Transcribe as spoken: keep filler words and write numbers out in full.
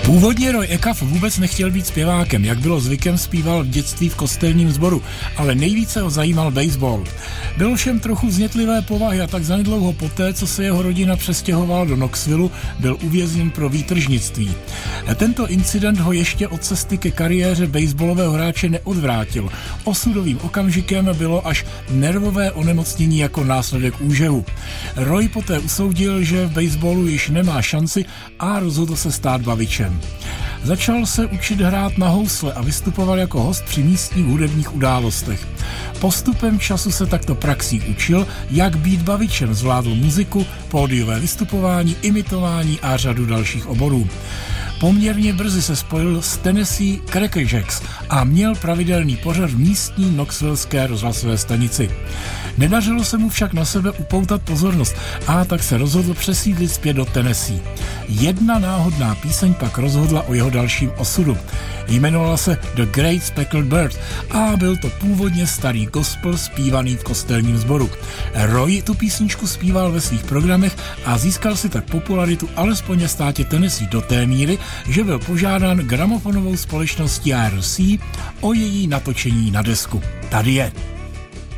Původně Roy Acuff vůbec nechtěl být zpěvákem, jak bylo zvykem, zpíval v dětství v kostelním sboru, ale nejvíce ho zajímal baseball. Byl všem trochu vznětlivé povahy a tak zanedlouho poté, co se jeho rodina přestěhovala do Knoxville, byl uvězněn pro výtržnictví. A tento incident ho ještě od cesty ke kariéře baseballového hráče neodvrátil. Osudovým okamžikem bylo až nervové onemocnění jako následek úžehu. Roy poté usoudil, že v baseballu již nemá šanci a rozhodl se stát bavičem. Začal se učit hrát na housle a vystupoval jako host při místních hudebních událostech. Postupem času se takto praxí učil, jak být bavičem, zvládl muziku, pódiové vystupování, imitování a řadu dalších oborů. Poměrně brzy se spojil s Tennessee Crackerjacks a měl pravidelný pořad v místní knoxvilleské rozhlasové stanici. Nedařilo se mu však na sebe upoutat pozornost a tak se rozhodl přesídlit zpět do Tennessee. Jedna náhodná píseň pak rozhodla o jeho dalším osudu. Jmenovala se The Great Speckled Bird a byl to původně starý gospel zpívaný v kostelním sboru. Roy tu písničku zpíval ve svých programech a získal si tak popularitu alespoň ve státě Tennessee do té míry, že byl požádán gramofonovou společností R C o její natočení na desku. Tady je.